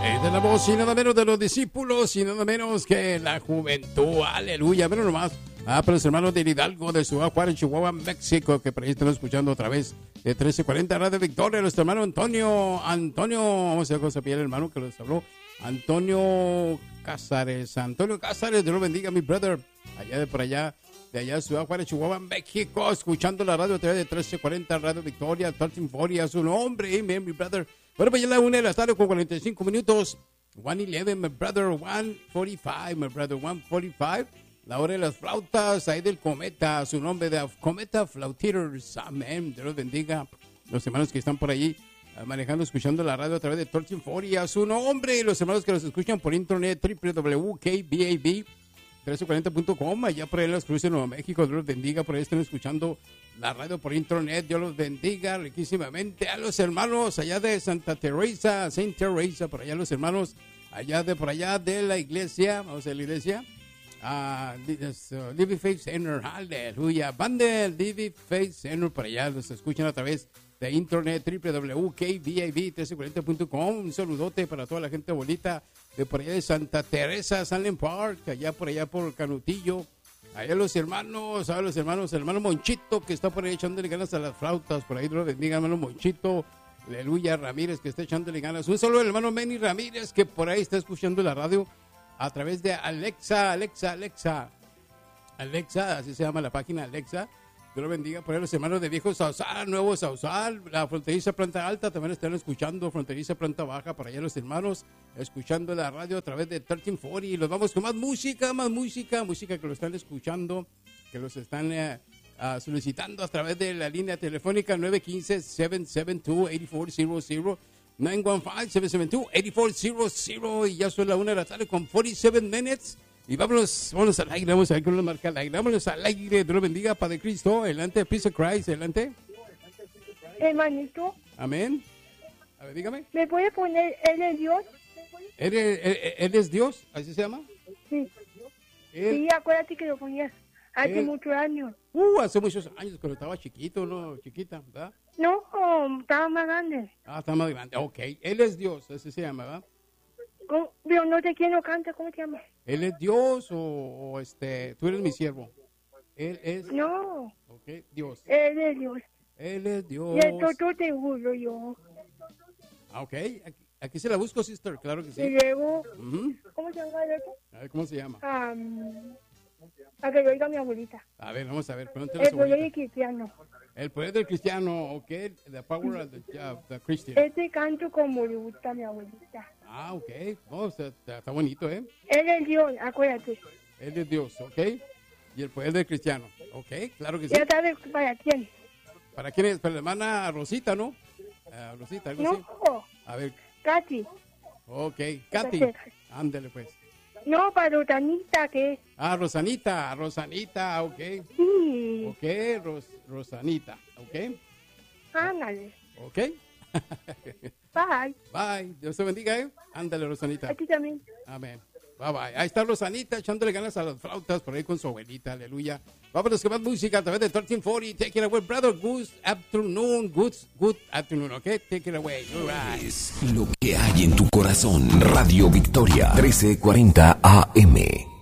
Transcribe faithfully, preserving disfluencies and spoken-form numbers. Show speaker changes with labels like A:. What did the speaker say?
A: Es de la voz y nada menos de los discípulos y nada menos que la juventud. Aleluya. Pero nomás. Ah, pero los hermanos de Hidalgo, de Ciudad Juárez, Chihuahua, México, que por ahí están escuchando otra vez de trece cuarenta Radio Victoria. Nuestro hermano Antonio, Antonio, vamos a ver cosa el hermano que les habló. Antonio Cázares, Antonio Cázares, Dios lo bendiga, mi brother. Allá de por allá, de allá, Ciudad Juárez, Chihuahua, México, escuchando la radio a través de trece cuarenta Radio Victoria, trece cuarenta, su nombre, amen, mi brother. Bueno, pues ya la una de la tarde con cuarenta y cinco minutos. one eleven, my brother, one forty-five, my brother, one forty-five. La hora de las flautas, ahí del Cometa, su nombre de Cometa Flauteers, amén, Dios los bendiga. Los hermanos que están por allí manejando, escuchando la radio a través de trece cuarenta, su nombre, y los hermanos que los escuchan por internet, doble u doble u doble u punto k b a b trece cuarenta punto com, allá por ahí en las cruces de Nuevo México, Dios los bendiga, por ahí están escuchando la radio por internet, Dios los bendiga riquísimamente. A los hermanos allá de Santa Teresa, Saint Teresa, por allá los hermanos allá de por allá de la iglesia, vamos a la iglesia, uh, Living Faith Center, aleluya, van de Living Faith Center, por allá los escuchan a través de internet, doble u doble u doble u punto k b a b trece cuarenta punto com. Un saludote para toda la gente bonita de por allá de Santa Teresa, Sunland Park, allá por allá por Canutillo. Allá los hermanos, a los hermanos, el hermano Monchito que está por ahí echándole ganas a las flautas, por ahí Dios bendiga, hermano Monchito, aleluya, Ramírez que está echándole ganas. Un saludo al hermano Manny Ramírez que por ahí está escuchando la radio a través de Alexa, Alexa, Alexa, Alexa, así se llama la página, Alexa. Dios lo bendiga, por ahí los hermanos de Viejo Sausal, Nuevo Sausal, la fronteriza planta alta, también están escuchando fronteriza planta baja, por allá los hermanos, escuchando la radio a través de trece cuarenta, y los vamos con más música, más música, música que lo están escuchando, que los están eh, uh, solicitando a través de la línea telefónica nueve uno cinco, siete siete dos, ocho cuatro cero cero, nueve uno cinco, siete siete dos, ocho cuatro cero cero, y ya son la una de la tarde con cuarenta y siete minutes. Y vámonos, vámonos al aire, vamos a ver cómo nos marca el aire. Vámonos al aire, Dios lo bendiga, Padre Cristo. Adelante, Peace of Christ, adelante.
B: Hermanito.
A: Amén. A ver, dígame.
B: ¿Me puede poner Él es Dios?
A: ¿Él, él, él, él es Dios? ¿Así se llama?
B: Sí.
A: Él,
B: sí, acuérdate que lo ponías hace él, muchos años.
A: Uh, hace muchos años, cuando estaba chiquito, ¿no? Chiquita, ¿verdad?
B: No, estaba más grande.
A: Ah, estaba más grande, ok. Él es Dios, así se llama, ¿verdad?
B: ¿Cómo? Pero no sé quién lo canta, ¿cómo se llama?
A: ¿Él es Dios o, o este, tú eres mi siervo? Él es...
B: No.
A: Ok, Dios.
B: Él es Dios.
A: Él es Dios.
B: Y esto tú te juro yo.
A: Ah, ok, aquí, aquí se la busco, sister, claro que sí.
B: Y luego,
A: uh-huh.
B: ¿Cómo se llama eso?
A: A ver, ¿cómo se llama?
B: Um, a que lo oiga mi abuelita.
A: A ver, vamos a ver.
B: El poder del cristiano.
A: El poder del cristiano, ok. The power of the, uh, the Christian.
B: Este canto como le gusta a mi abuelita.
A: Ah, ok. Oh, está, está bonito, ¿eh?
B: Él es Dios, acuérdate.
A: Él es Dios, ok. Y el poder del cristiano, ok. Claro que sí.
B: Ya sabes para quién.
A: ¿Para quién es? Para la hermana Rosita, ¿no? Uh, Rosita, algo
B: no.
A: así. A ver.
B: Katy.
A: Ok, Katy. Ándale, pues.
B: No, para Rosanita, ¿qué?
A: Ah, Rosanita, Rosanita, ok.
B: Sí.
A: Ok, Ros, Rosanita, ok.
B: Ándale.
A: Ok.
B: Bye.
A: Bye. Dios te bendiga, ¿eh? Ándale, Rosanita.
B: A ti también.
A: Amén. Bye, bye. Ahí está Rosanita echándole ganas a las flautas por ahí con su abuelita, aleluya. Vámonos con más música a través de trece cuarenta. Take it away, brother. Good afternoon. Good, good afternoon, ok? Take it away. All right.
C: Es lo que hay en tu corazón. Radio Victoria, trece cuarenta A M.